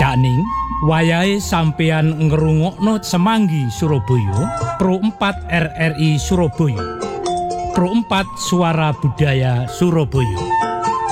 yakni wayahe sampeyan ngrungokno Semanggi Surabaya, Pro 4 RRI Surabaya, Pro 4 Suara Budaya Surabaya.